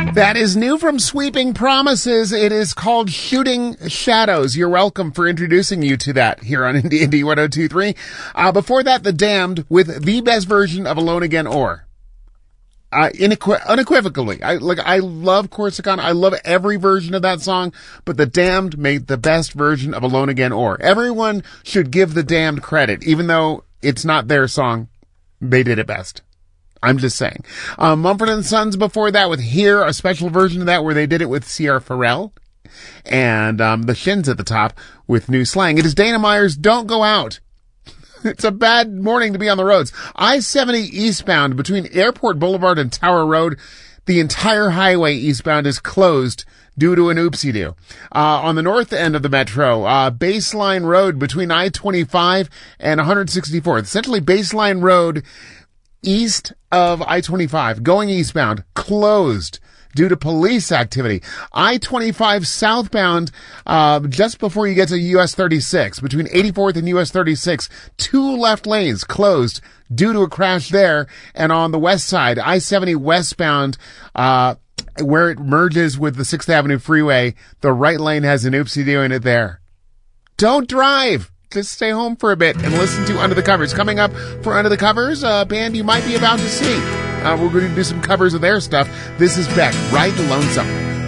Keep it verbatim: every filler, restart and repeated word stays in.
That is new from Sweeping Promises. It is called Shooting Shadows. You're welcome for introducing you to that here on Indie Indie one oh two point three. Uh, before that, The Damned with the best version of Alone Again Or. Uh, inequ- unequivocally. I, like, I love Corsicana. I love every version of that song, but The Damned made the best version of Alone Again Or. Everyone should give The Damned credit, even though it's not their song. They did it best. I'm just saying. Um, Mumford and Sons before that with Here, a special version of that where they did it with Sierra Farrell. And, um, the Shins at the top with new slang. It is Dana Meyer's Don't Go Out. It's a bad morning to be on the roads. I seventy eastbound between Airport Boulevard and Tower Road. The entire highway eastbound is closed due to an oopsie-doo. Uh, on the north end of the metro, uh, Baseline Road between I twenty-five and one sixty-fourth. Essentially Baseline Road east of I twenty-five, going eastbound, closed due to police activity. I twenty-five southbound, uh, just before you get to U S thirty-six, between eighty-fourth and U S thirty-six, two left lanes closed due to a crash there. And on the west side, I seventy westbound, uh, where it merges with the sixth Avenue freeway, the right lane has an oopsie-doo in it there. Don't drive! Just stay home for a bit and listen to Under the Covers. Coming up for Under the Covers, a band you might be about to see. Uh, we're going to do some covers of their stuff. This is Beck, Ride the Lonesome.